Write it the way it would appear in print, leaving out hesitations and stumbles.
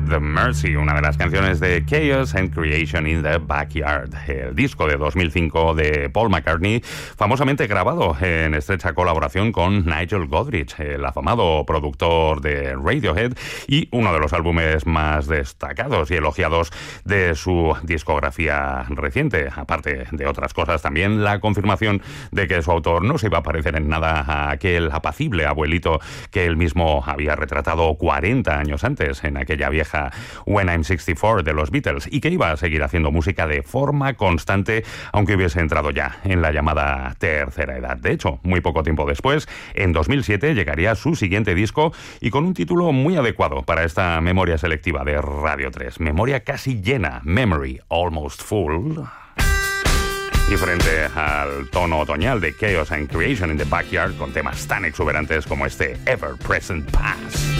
the Mercy, una de las canciones de Chaos and Creation in the Backyard, el disco de 2005 de Paul McCartney, famosamente grabado en estrecha colaboración con Nigel Godrich, el afamado productor de Radiohead, y uno de los álbumes más destacados y elogiados de su discografía reciente. Aparte de otras cosas, también la confirmación de que su autor no se iba a parecer en nada a aquel apacible abuelito que él mismo había retratado 40 años antes en aquella vieja When I'm 64 de los Beatles, y que iba a seguir haciendo música de forma constante aunque hubiese entrado ya en la llamada tercera edad. De hecho, muy poco tiempo después, en 2007, llegaría su siguiente disco, y con un título muy adecuado para esta memoria selectiva de Radio 3. Memoria casi llena, Memory Almost Full. Y frente al tono otoñal de Chaos and Creation in the Backyard, con temas tan exuberantes como este Ever Present Past.